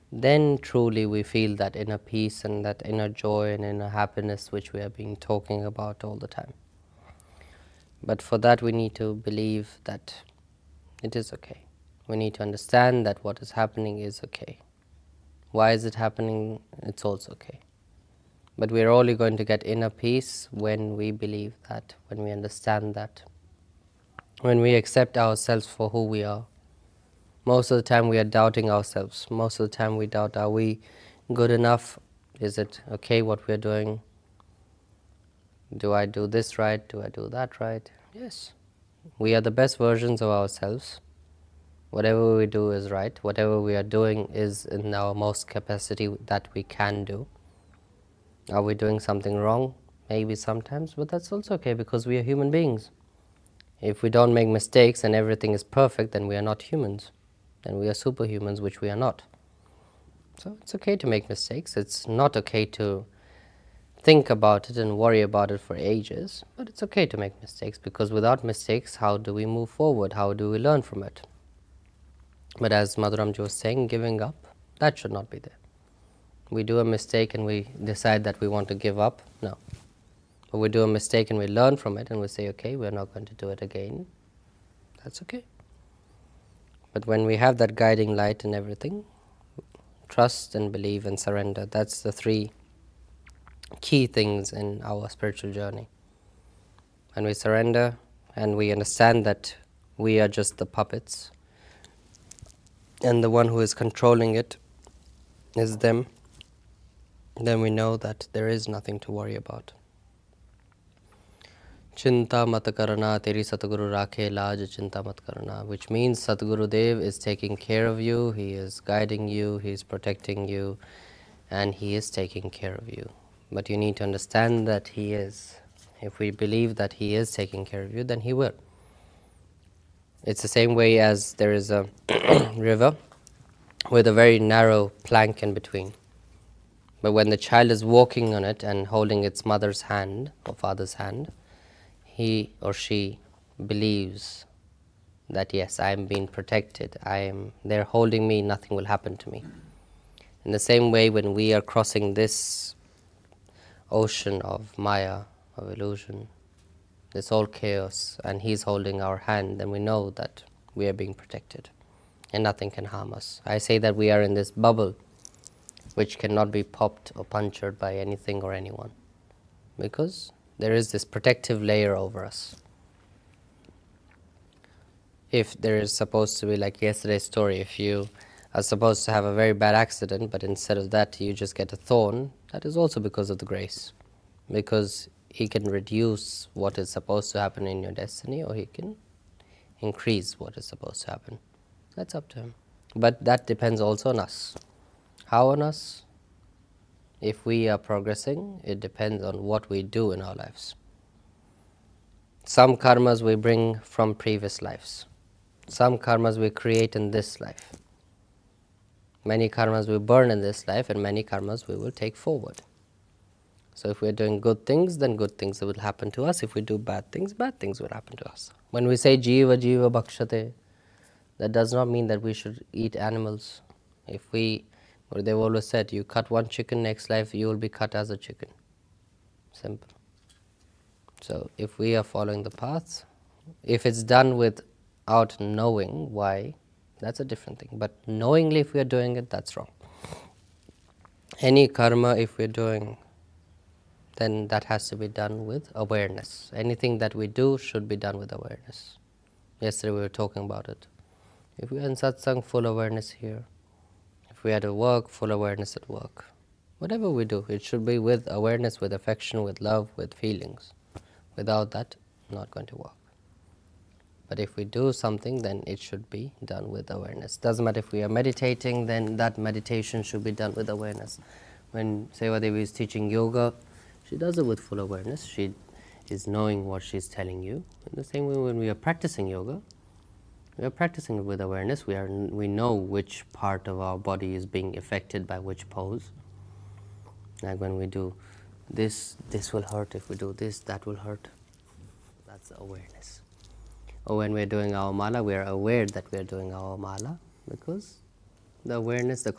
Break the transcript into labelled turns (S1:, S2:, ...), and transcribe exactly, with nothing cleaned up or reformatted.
S1: then truly we feel that inner peace and that inner joy and inner happiness which we have been talking about all the time. But for that we need to believe that it is okay. We need to understand that what is happening is okay. Why is it happening? It's also okay. But we're only going to get inner peace when we believe that, when we understand that, when we accept ourselves for who we are. Most of the time we are doubting ourselves. Most of the time we doubt, are we good enough? Is it okay what we're doing? Do I do this right? Do I do that right? Yes. We are the best versions of ourselves. Whatever we do is right. Whatever we are doing is in our most capacity that we can do. Are we doing something wrong? Maybe sometimes, but that's also okay because we are human beings. If we don't make mistakes and everything is perfect, then we are not humans. Then we are superhumans, which we are not. So it's okay to make mistakes. It's not okay to think about it and worry about it for ages, but it's okay to make mistakes because without mistakes, how do we move forward? How do we learn from it? But as Madhuramji was saying, giving up, that should not be there. We do a mistake and we decide that we want to give up. No. But we do a mistake and we learn from it and we say, okay, we're not going to do it again. That's okay. But when we have that guiding light and everything, trust and believe and surrender, that's the three key things in our spiritual journey. When we surrender and we understand that we are just the puppets and the one who is controlling it is them, then we know that there is nothing to worry about. Chinta mat karna, teri Satguru rakhe laaj chinta mat karna, which means Satguru Dev is taking care of you, he is guiding you, he is protecting you, and he is taking care of you. But you need to understand that he is. If we believe that he is taking care of you, then he will. It's the same way as there is a river with a very narrow plank in between. But when the child is walking on it and holding its mother's hand or father's hand, he or she believes that yes, I am being protected, I am, they're holding me, nothing will happen to me. In the same way, when we are crossing this ocean of Maya, of illusion, this all chaos, and he's holding our hand, then we know that we are being protected and nothing can harm us. I say that we are in this bubble which cannot be popped or punctured by anything or anyone, because there is this protective layer over us. If there is supposed to be, like yesterday's story, if you are supposed to have a very bad accident, but instead of that you just get a thorn, that is also because of the grace. Because he can reduce what is supposed to happen in your destiny, or he can increase what is supposed to happen. That's up to him. But that depends also on us. How on us? If we are progressing, it depends on what we do in our lives. Some karmas we bring from previous lives. Some karmas we create in this life. Many karmas we burn in this life, and many karmas we will take forward. So if we're doing good things, then good things will happen to us. If we do bad things, bad things will happen to us. When we say jiva jiva bhakshate, that does not mean that we should eat animals. If we, or they've always said, you cut one chicken, next life you will be cut as a chicken. Simple. So if we are following the path, if it's done without knowing why, that's a different thing. But knowingly if we are doing it, that's wrong. Any karma if we're doing, then that has to be done with awareness. Anything that we do should be done with awareness. Yesterday we were talking about it. If we are in satsang, full awareness here. If we are at work, full awareness at work. Whatever we do, it should be with awareness, with affection, with love, with feelings. Without that, not going to work. But if we do something, then it should be done with awareness. Doesn't matter if we are meditating, then that meditation should be done with awareness. When Seva Devi is teaching yoga, she does it with full awareness. She is knowing what she's telling you. In the same way, when we are practicing yoga, we are practicing it with awareness. We are we know which part of our body is being affected by which pose. Like when we do this, this will hurt. If we do this, that will hurt. That's awareness. Or when we're doing our mala, we are aware that we are doing our mala, because the awareness, the